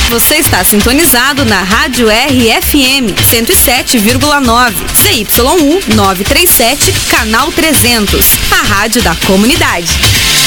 Você está sintonizado na Rádio RFM 107,9, CY1 937, canal 300, a rádio da comunidade.